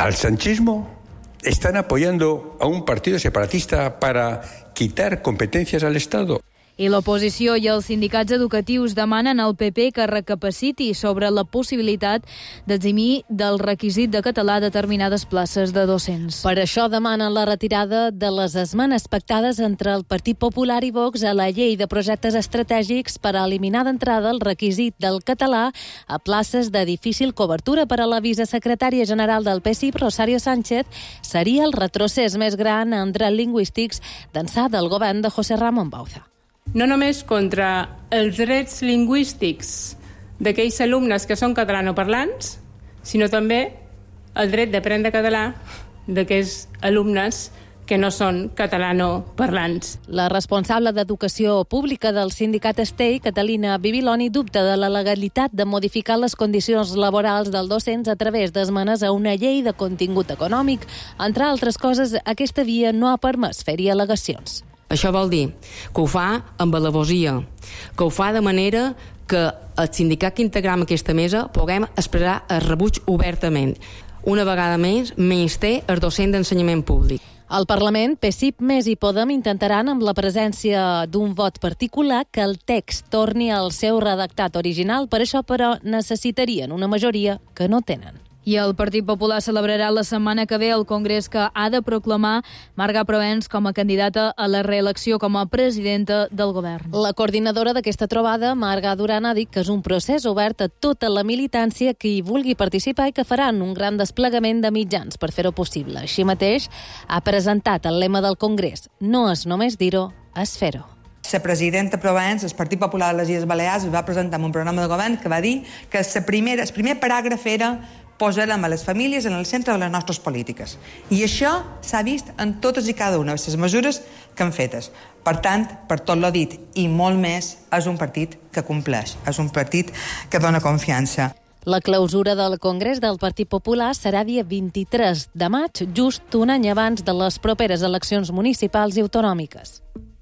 al sanchismo, están apoyando a un partido separatista para quitar competencias al Estado. I l'oposició i els sindicats educatius demanen al PP que recapaciti sobre la possibilitat d'eximir del requisit de català determinades places de docents. Per això demanen la retirada de les esmenes pactades entre el Partit Popular i Vox a la llei de projectes estratègics per a eliminar d'entrada el requisit del català a places de difícil cobertura. Per a la vicesecretària general del PSIP, Rosario Sánchez, seria el retrocés més gran en drets lingüístics d'ençà del govern de José Ramón Bauza. No només contra els drets lingüístics d'aquells alumnes que són catalanoparlants, sinó també el dret d'aprendre català d'aquells alumnes que no són catalanoparlants. La responsable d'Educació Pública del sindicat Estei, Catalina Bibiloni, dubta de la legalitat de modificar les condicions laborals dels docents a través d'esmenes a una llei de contingut econòmic. Entre altres coses, aquesta via no ha permès fer-hi al·legacions. Això vol dir que ho fa amb alabosia, que ho fa de manera que el sindicat que integram aquesta mesa puguem expressar el rebuig obertament. Una vegada més, menysté el docent d'ensenyament públic. Al Parlament, PSIP, Més i Podem intentaran, amb la presència d'un vot particular, que el text torni al seu redactat original. Per això, però, necessitarien una majoria que no tenen. I el Partit Popular celebrarà la setmana que ve el Congrés que ha de proclamar Marga Proens com a candidata a la reelecció com a presidenta del govern. La coordinadora d'aquesta trobada, Marga Duran, ha dit que és un procés obert a tota la militància que hi vulgui participar i que faran un gran desplegament de mitjans per fer-ho possible. Així mateix, ha presentat el lema del Congrés: no és només dir-ho, és fer-ho. La presidenta Proens, el Partit Popular de les Illes Balears, va presentar un programa de govern que va dir que el primer paràgraf era posarem a les famílies en el centre de les nostres polítiques. I això s'ha vist en totes i cada una de les mesures que han fetes. Per tant, per tot lo dit i molt més, és un partit que compleix, és un partit que dona confiança. La clausura del Congrés del Partit Popular serà dia 23 de maig, just un any abans de les properes eleccions municipals i autonòmiques.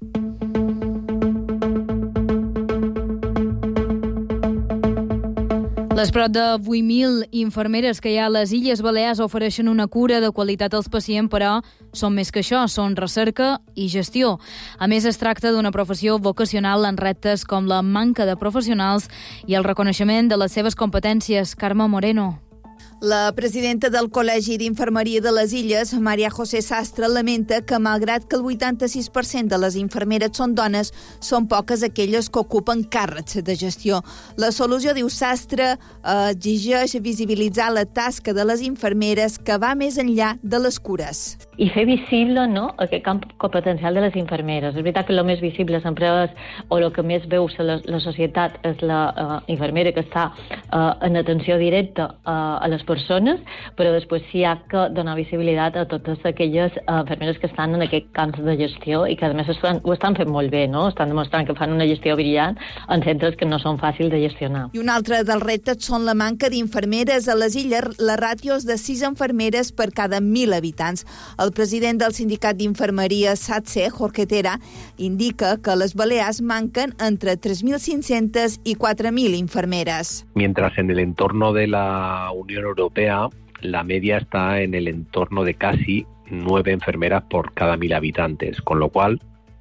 Les prop de 8.000 infermeres que hi ha a les Illes Balears ofereixen una cura de qualitat als pacients, però són més que això, són recerca i gestió. A més, es tracta d'una professió vocacional en reptes com la manca de professionals i el reconeixement de les seves competències. Carme Moreno. La presidenta del Col·legi d'Infermeria de les Illes, Maria José Sastre, lamenta que, malgrat que el 86% de les infermeres són dones, són poques aquelles que ocupen càrrecs de gestió. La solució, diu Sastre, exigeix visibilitzar la tasca de les infermeres que va més enllà de les cures. I fer visible, no?, aquest camp competencial de les infermeres. És veritat que el més visible sempre és, o el que més veu la societat és la infermera que està en atenció directa a les persones, però després sí ha que donar visibilitat a totes aquelles infermeres que estan en aquest camp de gestió i que a més ho estan fent molt bé, no? Estan demostrant que fan una gestió brillant en centres que no són fàcils de gestionar. I un altre dels reptes són la manca d'infermeres. A les Illes, la ràtio és de 6 infermeres per cada 1.000 habitants. El president del sindicat d'infermeria SATSE, Jorge Tera, indica que a les Balears manquen entre 3.500 y 4.000 infermeras. Mientras en el entorno de la Unión Europea la media está en el entorno de casi 9 enfermeras por cada 1.000 habitantes, con lo cual,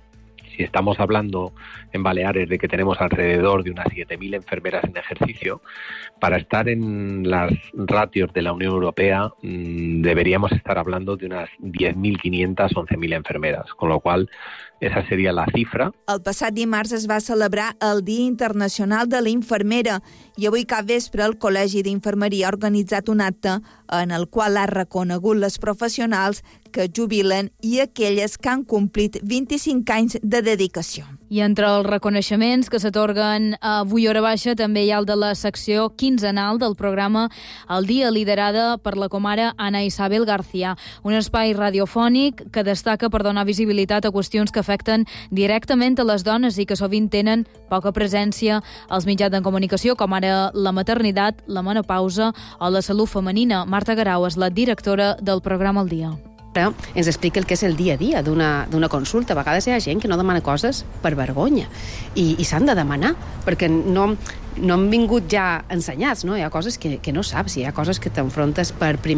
si estamos hablando en Baleares de que tenemos alrededor de unas 7.000 enfermeras en ejercicio, para estar en las ratios de la Unión Europea deberíamos estar hablando de unas 10.500, 11.000 enfermeras, con lo cual esa seria la cifra. El passat dimarts es va celebrar el Dia Internacional de la Infermera i avui cap vespre el Col·legi d'Infermeria ha organitzat un acte en el qual ha reconegut les professionals que jubilen i aquelles que han complit 25 anys de dedicació. I entre els reconeixements que s'atorguen avui hora baixa també hi ha el de la secció quinzenal del programa El Dia, liderada per la comare Ana Isabel García, un espai radiofònic que destaca per donar visibilitat a qüestions que afecten directament a les dones i que sovint tenen poca presència als mitjans de comunicació, com ara la maternitat, la menopausa o la salut femenina. Marta Garau és la directora del programa El Dia. Ens explica el que és el dia a dia d'una consulta. A vegades hi ha gent que no demana coses per vergonya i s'han de demanar perquè no han vingut ja ensenyats, no? Hi ha coses que no saps, hi ha coses que t'enfrontes per primer